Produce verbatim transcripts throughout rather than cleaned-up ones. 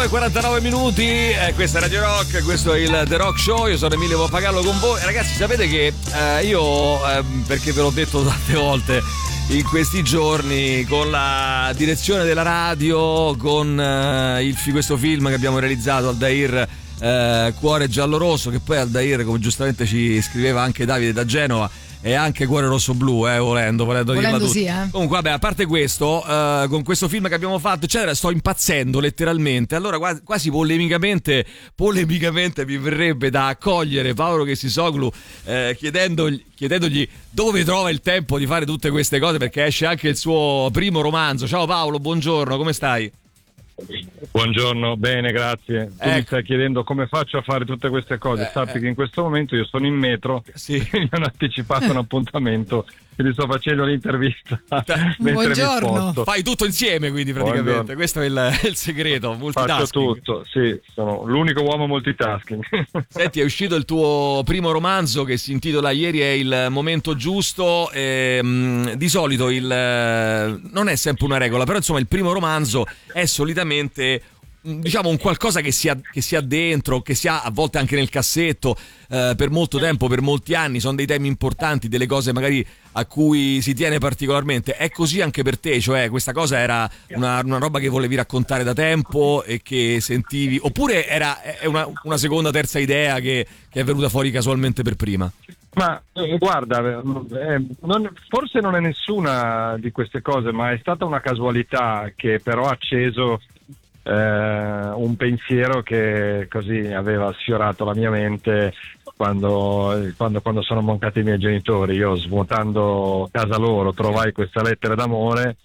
e quarantanove minuti, eh, questa è Radio Rock, questo è il The Rock Show, io sono Emilio Pappagallo con voi. Ragazzi, sapete che eh, io, eh, perché ve l'ho detto tante volte in questi giorni, con la direzione della radio, con eh, il, questo film che abbiamo realizzato, Aldair eh, Cuore Giallo Rosso, che poi Aldair, come giustamente ci scriveva anche Davide da Genova, e anche Cuore Rosso Blu, eh, volendo, volendo, volendo dirla sì, eh. Comunque, vabbè, a parte questo, uh, con questo film che abbiamo fatto, eccetera, sto impazzendo letteralmente. Allora, quasi, quasi polemicamente, polemicamente mi verrebbe da accogliere Paolo Chessisoglu, eh, chiedendogli, chiedendogli dove trova il tempo di fare tutte queste cose, perché esce anche il suo primo romanzo. Ciao Paolo, buongiorno, come stai? Buongiorno, bene, grazie. Tu ecco. mi stai chiedendo come faccio a fare tutte queste cose. Eh, Sappi eh. che in questo momento io sono in metro, sì. Mi hanno anticipato un appuntamento, quindi sto facendo l'intervista mentre Buongiorno. mi sposto. Fai tutto insieme, quindi, praticamente. Buongiorno. Questo è il, il segreto, multitasking. Faccio tutto, sì, sono l'unico uomo multitasking. Senti, è uscito il tuo primo romanzo che si intitola Ieri è il momento giusto. E, mh, di solito il non è sempre una regola, però insomma il primo romanzo è solitamente, diciamo, un qualcosa che si ha, che si ha dentro, che si ha a volte anche nel cassetto, eh, per molto tempo, per molti anni. Sono dei temi importanti, delle cose magari a cui si tiene particolarmente. È così anche per te? Cioè, questa cosa era una, una roba che volevi raccontare da tempo e che sentivi, oppure era è una, una seconda, terza idea che, che è venuta fuori casualmente per prima? Ma eh, guarda, eh, non, forse non è nessuna di queste cose, ma è stata una casualità che però ha acceso eh, un pensiero che così aveva sfiorato la mia mente quando, quando, quando sono mancati i miei genitori. Io, svuotando casa loro, trovai questa lettera d'amore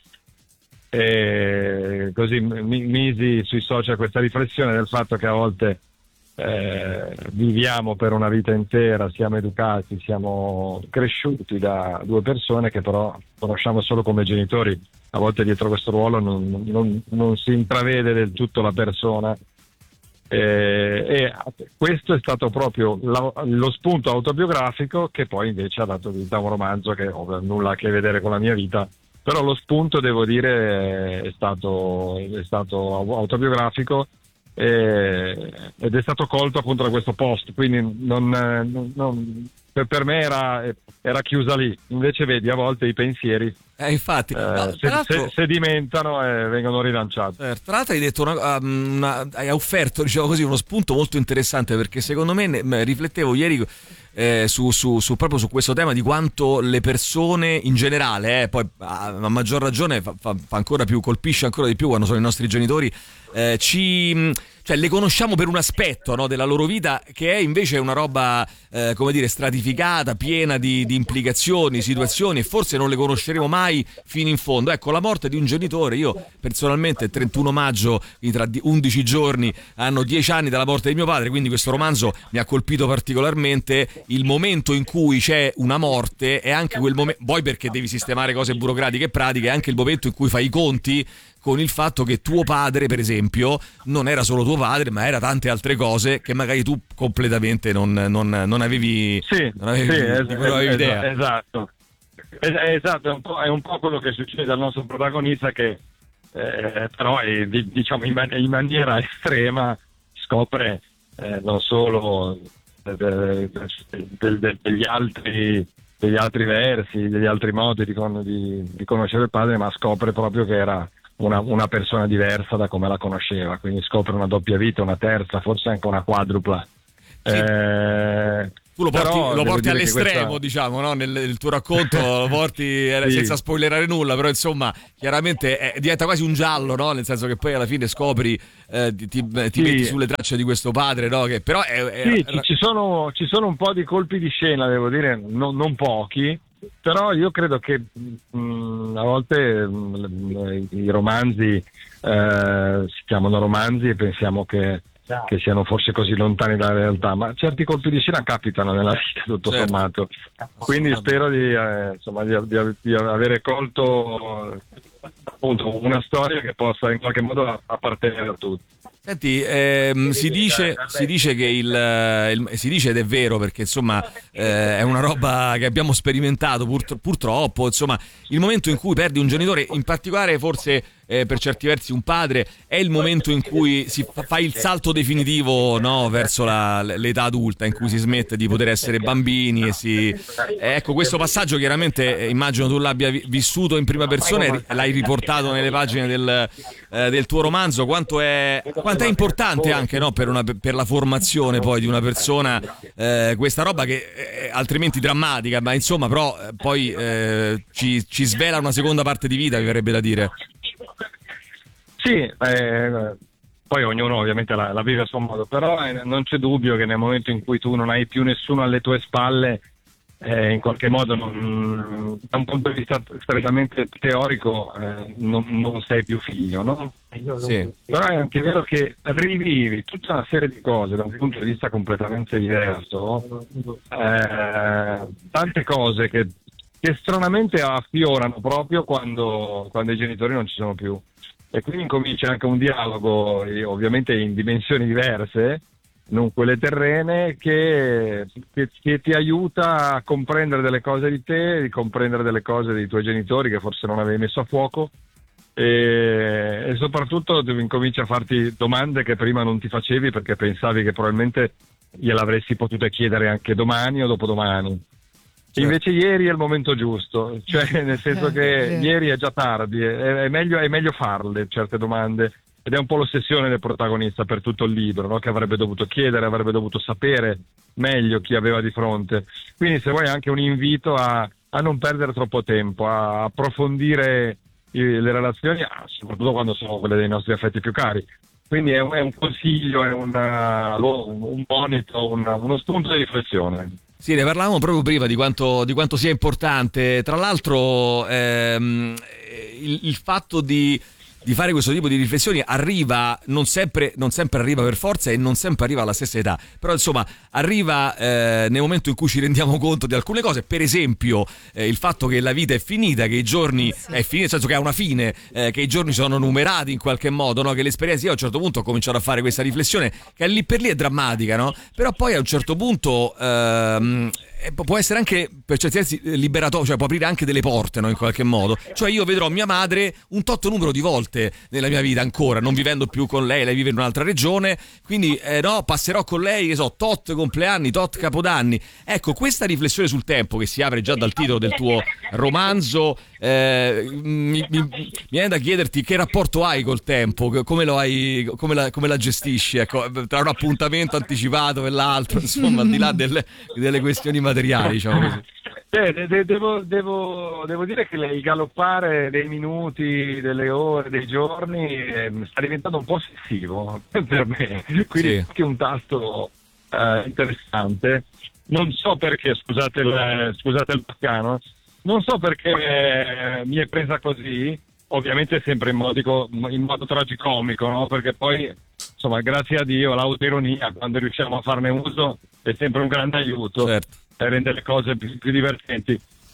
e così mi misi sui social questa riflessione del fatto che a volte Eh, viviamo per una vita intera, siamo educati, siamo cresciuti da due persone che però conosciamo solo come genitori. A volte dietro questo ruolo non, non, non si intravede del tutto la persona, eh, e questo è stato proprio la, lo spunto autobiografico che poi invece ha dato vita a un romanzo che non ha nulla a che vedere con la mia vita, però lo spunto, devo dire, è stato, è stato autobiografico. E, ed è stato colto appunto da questo post, quindi non, non, non, per, per me era, era chiusa lì. Invece vedi, a volte i pensieri Eh, infatti, eh, no, se, se, sedimentano e vengono rilanciati. Tra l'altro hai detto una, una, hai offerto, diciamo così, uno spunto molto interessante, perché secondo me ne, riflettevo ieri eh, su, su, su proprio su questo tema di quanto le persone in generale, eh, poi a, a maggior ragione fa, fa, fa ancora più, colpisce ancora di più quando sono i nostri genitori, eh, ci cioè le conosciamo per un aspetto, no, della loro vita che è invece una roba eh, come dire stratificata, piena di, di implicazioni, situazioni, e forse non le conosceremo mai fino in fondo. Ecco, la morte di un genitore, io personalmente il trentuno maggio, tra undici giorni hanno dieci anni dalla morte di mio padre, quindi questo romanzo mi ha colpito particolarmente. Il momento in cui c'è una morte è anche quel momento, poi perché devi sistemare cose burocratiche e pratiche, è anche il momento in cui fai i conti con il fatto che tuo padre, per esempio, non era solo tuo padre, ma era tante altre cose che magari tu completamente non, non, non avevi, sì, non avevi, sì, di cui non avevi es- idea. Esatto, es- esatto, è un, po', è un po' quello che succede al nostro protagonista che eh, però è, diciamo in, man- in maniera estrema scopre eh, non solo de- de- de- de- degli altri degli altri versi, degli altri modi di, con- di, di conoscere il padre, ma scopre proprio che era Una, una persona diversa da come la conosceva, quindi scopre una doppia vita, una terza, forse anche una quadrupla. Sì. Eh, Tu lo porti, però lo porti devo dire che all'estremo, questa... diciamo, no? Nel, nel tuo racconto lo porti eh, Sì. senza spoilerare nulla, però insomma, chiaramente è, diventa quasi un giallo, no? Nel senso che poi alla fine scopri, eh, ti, ti, ti Sì. metti sulle tracce di questo padre, no? Che però è, è, Sì, è... ci, ci, sono, ci sono un po' di colpi di scena, devo dire, non, non pochi, però io credo che mh, a volte mh, i romanzi eh, si chiamano romanzi e pensiamo che, che siano forse così lontani dalla realtà, ma certi colpi di scena capitano nella vita, tutto certo. sommato. Quindi spero di, eh, insomma, di, di, di avere colto appunto una storia che possa in qualche modo appartenere a tutti. Senti, ehm, si dice si dice che il, il si dice ed è vero, perché insomma eh, è una roba che abbiamo sperimentato pur, purtroppo, insomma, il momento in cui perdi un genitore, in particolare forse eh, per certi versi un padre, è il momento in cui si fa, fa il salto definitivo, no, verso la, l'età adulta, in cui si smette di poter essere bambini e si... Eh, ecco, questo passaggio chiaramente eh, immagino tu l'abbia vi- vissuto in prima persona e l'hai riportato nelle pagine del, eh, del tuo romanzo. Quanto è, quanto è importante anche, no, per, una, per la formazione poi di una persona eh, questa roba che è altrimenti drammatica, ma insomma però eh, poi eh, ci, ci svela una seconda parte di vita, mi verrebbe da dire. Sì, eh, poi ognuno ovviamente la, la vive a suo modo, però eh, non c'è dubbio che nel momento in cui tu non hai più nessuno alle tue spalle, eh, in qualche modo non, da un punto di vista strettamente teorico eh, non, non sei più figlio, no? Sì. Però è anche vero che rivivi tutta una serie di cose da un punto di vista completamente diverso, eh, tante cose che, che stranamente affiorano proprio quando, quando i genitori non ci sono più. E quindi incomincia anche un dialogo, ovviamente in dimensioni diverse, non quelle terrene, che, che, che ti aiuta a comprendere delle cose di te, di comprendere delle cose dei tuoi genitori che forse non avevi messo a fuoco, e, e soprattutto incomincia a farti domande che prima non ti facevi perché pensavi che probabilmente gliel'avresti potuta chiedere anche domani o dopodomani. Certo. Invece ieri è il momento giusto, cioè nel senso che ieri è già tardi, è, è, meglio, è meglio farle certe domande, ed è un po' l'ossessione del protagonista per tutto il libro, no? Che avrebbe dovuto chiedere, avrebbe dovuto sapere meglio chi aveva di fronte. Quindi se vuoi anche un invito a, a non perdere troppo tempo, a approfondire i, le relazioni, soprattutto quando sono quelle dei nostri affetti più cari. Quindi è un, è un consiglio, è una, un monito, una, uno spunto di riflessione. Sì, ne parlavamo proprio prima di quanto, di quanto sia importante. Tra l'altro ehm, il, il fatto di, di fare questo tipo di riflessioni arriva, non sempre, non sempre arriva per forza e non sempre arriva alla stessa età, però insomma arriva eh, nel momento in cui ci rendiamo conto di alcune cose, per esempio eh, il fatto che la vita è finita, che i giorni sì. è finita, nel senso che ha una fine, eh, che i giorni sono numerati in qualche modo, no? Che l'esperienza, io a un certo punto ho cominciato a fare questa riflessione che lì per lì è drammatica, no? Però poi a un certo punto ehm, può essere anche per certi versi liberatorio, cioè può aprire anche delle porte, no, in qualche modo. Cioè io vedrò mia madre un tot numero di volte nella mia vita ancora, non vivendo più con lei, lei vive in un'altra regione, quindi eh, no, passerò con lei, che so, tot compleanni, tot capodanni. Ecco, questa riflessione sul tempo che si apre già dal titolo del tuo romanzo, eh, mi, mi, mi viene da chiederti che rapporto hai col tempo, come lo hai, come la, come la gestisci, ecco, tra un appuntamento anticipato e l'altro, insomma, al di là delle, delle questioni materiali, diciamo così. Eh, de- de- devo, devo, devo dire che il galoppare dei minuti, delle ore, dei giorni eh, sta diventando un po' ossessivo per me, quindi sì. è anche un tasto eh, interessante. Non so perché, scusate il, scusate il baccano, non so perché eh, mi è presa così, ovviamente sempre in modo, in modo tragicomico, no? Perché poi, insomma, grazie a Dio, l'autoironia, quando riusciamo a farne uso, è sempre un grande aiuto. Certo. E rende le cose più, più divertenti.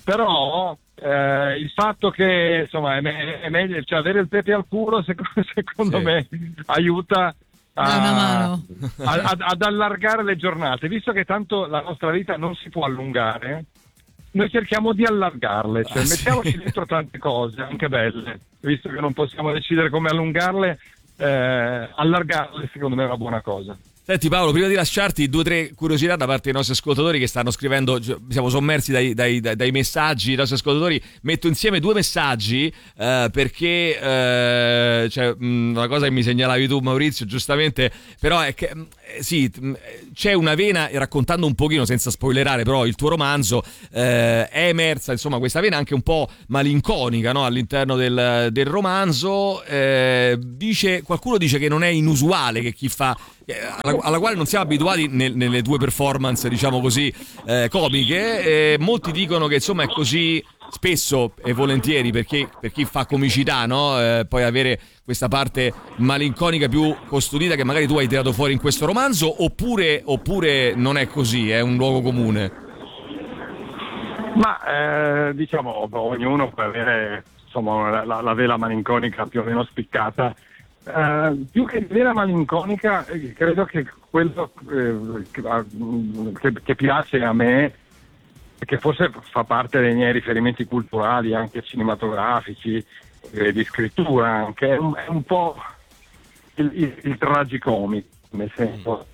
Però eh, il fatto che insomma è, me- è meglio, cioè avere il pepe al culo, secondo, secondo sì. me aiuta a, una mano. a, a, ad allargare le giornate, visto che tanto la nostra vita non si può allungare. Noi cerchiamo di allargarle, cioè ah, mettiamoci sì. dentro tante cose, anche belle, visto che non possiamo decidere come allungarle, eh, allargarle secondo me è una buona cosa. Senti Paolo, prima di lasciarti, due o tre curiosità da parte dei nostri ascoltatori che stanno scrivendo, siamo sommersi dai, dai, dai messaggi dei nostri ascoltatori. Metto insieme due messaggi eh, perché eh, cioè, mh, una cosa che mi segnalavi tu Maurizio giustamente, però è che eh, sì, c'è una vena, raccontando un pochino senza spoilerare però il tuo romanzo, eh, è emersa insomma questa vena anche un po' malinconica, no? All'interno del, del romanzo. Eh, dice, qualcuno dice che non è inusuale che chi fa Alla, alla quale non siamo abituati nel, nelle tue performance, diciamo così, eh, comiche, e molti dicono che insomma è così spesso e volentieri perché per chi fa comicità, no? Eh, poi avere questa parte malinconica più custodita che magari tu hai tirato fuori in questo romanzo, oppure, oppure non è così, è un luogo comune? Ma eh, diciamo ognuno può avere insomma la, la vela malinconica più o meno spiccata. Uh, più che vera malinconica, eh, credo che quello eh, che, che, che piace a me, che forse fa parte dei miei riferimenti culturali, anche cinematografici, eh, di scrittura anche, è un, è un po' il, il, il tragicomico, nel senso.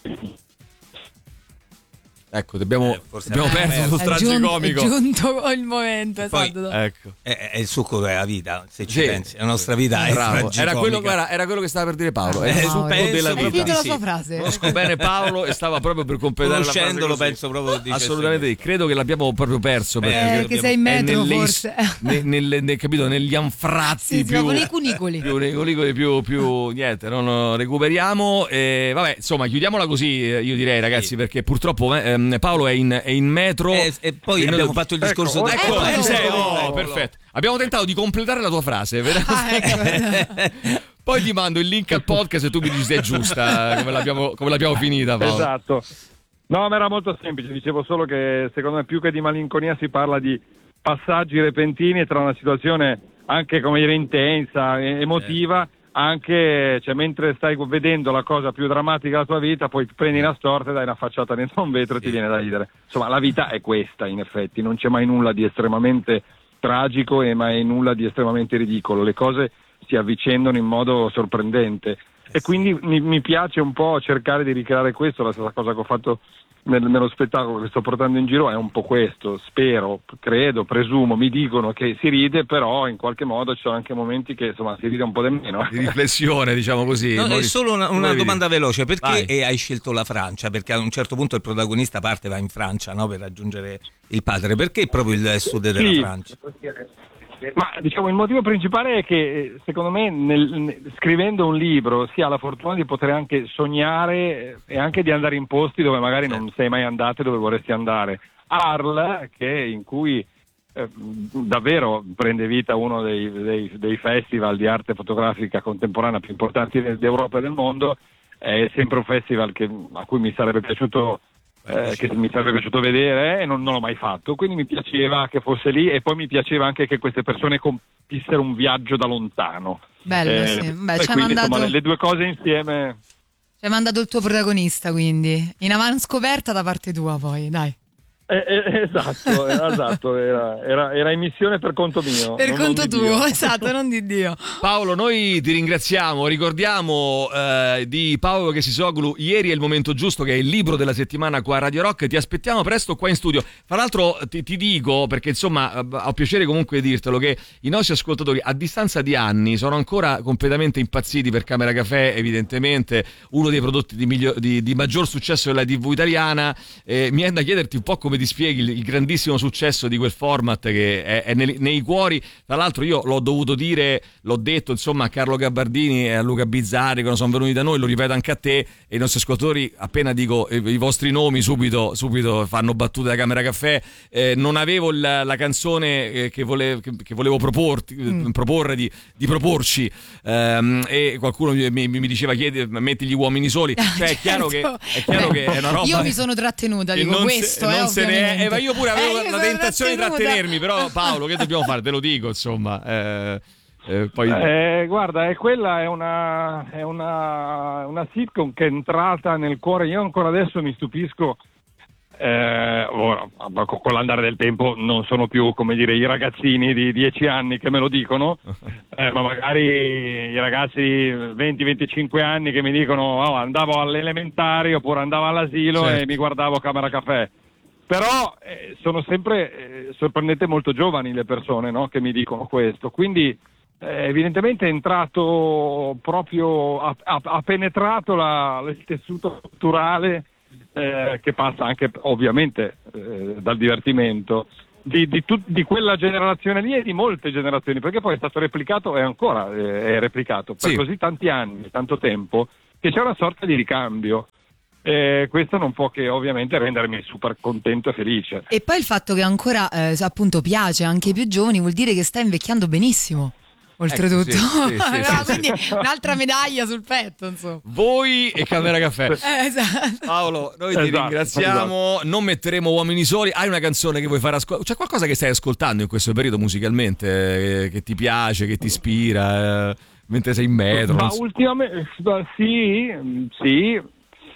Ecco, abbiamo, eh, abbiamo perso sul tragicomico. È giunto il momento, esatto. Poi, ecco. È, è il succo della vita, se ci Sì. pensi. La nostra vita è Bravo. tragicomica. Era quello, guarda, era quello che stava per dire Paolo. È il Eh, succo penso della proprio vita. Finito la sì. sua frase. Conosco bene Paolo e stava proprio per completare la frase Conoscendolo, così. penso proprio dicesse Assolutamente sì. Credo che l'abbiamo proprio perso. Beh, perché Eh, che sei in è metro nelle- forse. ne- nelle- ne- capito, negli anfratti Sì, più, con i cunicoli. più, nei cunicoli più, più niente, non recuperiamo. E, vabbè, insomma, chiudiamola così. eh, Io direi, ragazzi, Sì. perché purtroppo ehm, Paolo è in, è in metro. E, e poi E noi- abbiamo fatto il discorso Ecco, del Ecco, Eccolo. ci sei, oh, Eccolo. perfetto. Abbiamo tentato di completare la tua frase, vero? Ah, ecco. Poi ti mando il link al podcast e tu mi dici se è giusta, come l'abbiamo, come l'abbiamo finita, Paolo. Esatto. No, ma era molto semplice, dicevo solo che secondo me più che di malinconia si parla di passaggi repentini tra una situazione anche come dire intensa, e- emotiva, anche cioè, mentre stai vedendo la cosa più drammatica della tua vita, poi prendi una storta e dai una facciata dentro un vetro e ti viene da ridere. Insomma, la vita è questa, in effetti, non c'è mai nulla di estremamente tragico e mai nulla di estremamente ridicolo. Le cose si avvicendano in modo sorprendente e quindi mi, mi piace un po' cercare di ricreare questo. La stessa cosa che ho fatto nel- nello spettacolo che sto portando in giro è un po' questo. Spero, credo, presumo, mi dicono che si ride, però in qualche modo ci sono anche momenti che insomma si ride un po' di meno. Di riflessione, diciamo così. No, è Maurizio. solo una, una Volevi domanda dire? veloce. Perché Vai. e hai scelto la Francia? Perché a un certo punto il protagonista parte, va in Francia, no, per raggiungere il padre. Perché proprio il sud della Sì. Francia? Ma diciamo il motivo principale è che eh, secondo me nel- ne- scrivendo un libro si ha la fortuna di poter anche sognare eh, e anche di andare in posti dove magari non sei mai andato e dove vorresti andare. Arles, che in cui eh, davvero prende vita uno dei, dei- dei festival di arte fotografica contemporanea più importanti de- d'Europa e del mondo, è sempre un festival che- a cui mi sarebbe piaciuto Eh, che mi sarebbe piaciuto vedere e non, non l'ho mai fatto, quindi mi piaceva che fosse lì e poi mi piaceva anche che queste persone compissero un viaggio da lontano. Bello, Eh, sì. Beh, e ci hai quindi, mandato, insomma, le, le due cose insieme. ci hai mandato il tuo protagonista, quindi. In avanscoperta da parte tua, poi, dai. Eh, eh, esatto, eh, esatto era, era, era in missione per conto mio. Per non- conto non di tuo, Dio. esatto, non di Dio. Paolo, noi ti ringraziamo, ricordiamo eh, di Paolo Chesisoglu, Ieri è il momento giusto, che è il libro della settimana qua a Radio Rock. Ti aspettiamo presto qua in studio. Fra l'altro ti, ti dico, perché insomma eh, ho piacere comunque di dirtelo, che i nostri ascoltatori a distanza di anni sono ancora completamente impazziti per Camera Café, evidentemente uno dei prodotti di, miglior, di, di maggior successo della tivù italiana. Eh, mi è da chiederti un po' come ti spieghi il, il grandissimo successo di quel format che è, è nei, nei cuori. Tra l'altro io l'ho dovuto dire, l'ho detto insomma a Carlo Gabbardini e a Luca Bizzarri quando sono venuti da noi, lo ripeto anche a te e i nostri ascoltatori, appena dico i, i vostri nomi subito, subito fanno battute da Camera Caffè. Eh, non avevo la, la canzone eh, che, vole, che, che volevo proporti, mm. proporre di, di proporci ehm, e qualcuno mi, mi, mi diceva chiedi, metti gli uomini soli, cioè è chiaro, Certo. che, è, chiaro Beh, che è una roba io mi sono trattenuta, che dico non questo se, eh, non se ne è, ovviamente. eh, ma io pure avevo Eh, la, io la sono tentazione di trattenuta. trattenermi, però Paolo che dobbiamo fare? Te lo dico insomma eh, eh, poi... Eh, guarda, è quella è una, è una, una sitcom che è entrata nel cuore. Io ancora adesso mi stupisco. Eh, ora, con l'andare del tempo non sono più, come dire, i ragazzini di dieci anni che me lo dicono, eh, ma magari i ragazzi venti venticinque anni che mi dicono oh, andavo alle elementari oppure andavo all'asilo certo. e mi guardavo Camera Cafè. Però eh, sono sempre eh, sorprendente molto giovani le persone, no, che mi dicono questo, quindi eh, evidentemente è entrato proprio, ha, ha, ha penetrato la, il tessuto culturale eh, che passa anche ovviamente eh, dal divertimento di, di, tut, di quella generazione lì e di molte generazioni, perché poi è stato replicato e ancora eh, è replicato per sì. così tanti anni, tanto tempo, che c'è una sorta di ricambio. Eh, questo non può che ovviamente rendermi super contento e felice. E poi il fatto che ancora eh, appunto piace anche ai più giovani vuol dire che sta invecchiando benissimo. Oltretutto, Ecco, sì, sì, sì, no, sì, quindi un'altra medaglia sul petto, insomma. Voi e Camera Caffè. Eh, esatto. Paolo, noi Esatto, ti ringraziamo. esatto. Non metteremo Uomini Soli. Hai una canzone che vuoi fare ascoltare? C'è qualcosa che stai ascoltando in questo periodo musicalmente eh, che ti piace, che ti ispira eh, mentre sei in metro? Ma non so. ultimamente sì, sì.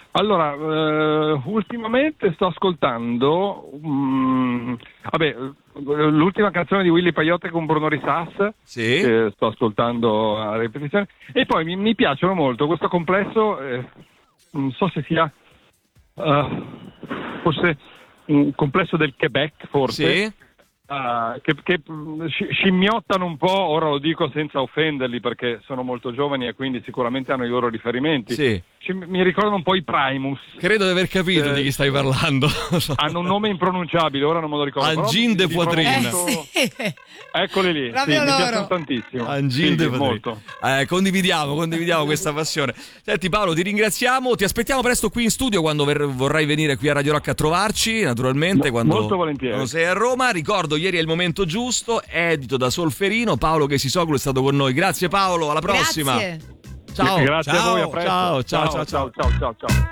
Allora, eh, ultimamente sto ascoltando, mm, vabbè, l'ultima canzone di Willy Peyote con Bruno Risas, Sì. che sto ascoltando a ripetizione, e poi mi, mi piacciono molto questo complesso, eh, non so se sia, uh, forse un complesso del Quebec, forse. Sì. Uh, che, che sci- scimmiottano un po', ora lo dico senza offenderli perché sono molto giovani e quindi sicuramente hanno i loro riferimenti. Sì. Ci- mi ricordano un po' i Primus. Credo di aver capito Eh, di chi stai parlando. Hanno un nome impronunciabile, ora non me lo ricordo. però Angine de mi- mi Poitrine. trovo Eh, molto- sì. Eccoli lì, sì, Proprio mi loro. piacciono tantissimo. Angine Sì, de sì, Poitrine. molto. Eh, condividiamo, condividiamo questa passione. Senti Paolo, ti ringraziamo, ti aspettiamo presto qui in studio quando ver- vorrai venire qui a Radio Rock a trovarci, naturalmente, Mo- quando, molto volentieri. quando sei a Roma. Ricordo, ieri è il momento giusto, edito da Solferino, Paolo Chesisoglu è stato con noi. Grazie Paolo, alla prossima. Grazie. Ciao. Grazie Ciao. a voi, a presto. Ciao, ciao, ciao, ciao, ciao, ciao, ciao.